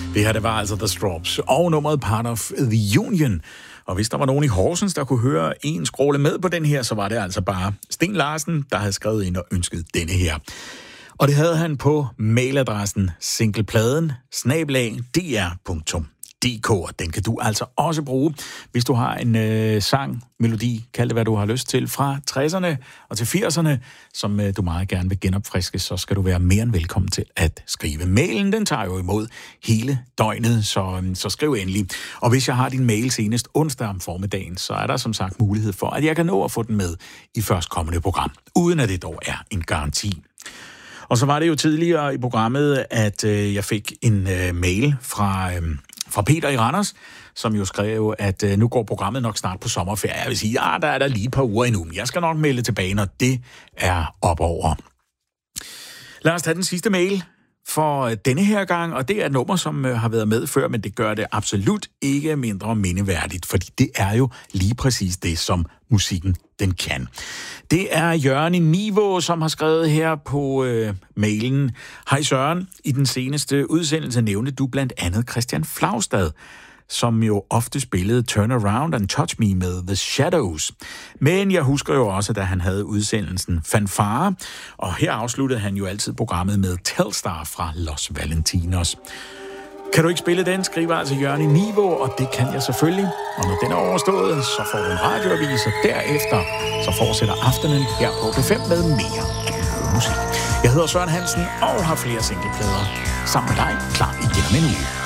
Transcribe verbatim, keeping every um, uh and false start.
Det her, det var altså The Strawbs og nummeret Part of the Union. Og hvis der var nogen i Horsens, der kunne høre en skråle med på den her, så var det altså bare Sten Larsen, der havde skrevet ind og ønsket denne her. Og det havde han på mailadressen singlepladen snabel-a d r punktum d k. Den kan du altså også bruge, hvis du har en øh, sang, melodi, kald det hvad du har lyst til, fra tresserne og til firserne, som øh, du meget gerne vil genopfriske, så skal du være mere end velkommen til at skrive. Mailen, den tager jo imod hele døgnet, så, øh, så skriv endelig. Og hvis jeg har din mail senest onsdag om formiddagen, så er der som sagt mulighed for, at jeg kan nå at få den med i førstkommende program, uden at det dog er en garanti. Og så var det jo tidligere i programmet, at øh, jeg fik en øh, mail fra... Øh, fra Peter i Randers, som jo skrev, at øh, nu går programmet nok snart på sommerferie. Jeg vil sige, ja, der er der lige et par uger endnu. Jeg skal nok melde tilbage, når det er op over. Lad os tage den sidste mail for øh, denne her gang, og det er et nummer, som øh, har været med før, men det gør det absolut ikke mindre mindeværdigt, fordi det er jo lige præcis det, som musikken den kan. Det er Jørgen i Nivå, som har skrevet her på øh, mailen. Hej Søren, i den seneste udsendelse nævnte du blandt andet Christian Flaustad, som jo ofte spillede Turn Around and Touch Me med The Shadows. Men jeg husker jo også, da han havde udsendelsen Fanfare, og her afsluttede han jo altid programmet med Telstar fra Los Valentinos. Kan du ikke spille den, skriver altså Jørgen i Nivå, og det kan jeg selvfølgelig. Og når den er overstået, så får du en radioavis, og derefter så fortsætter aftenen her på P fem med mere musik. Jeg hedder Søren Hansen og har flere singleplader sammen med dig klar igen om en uge.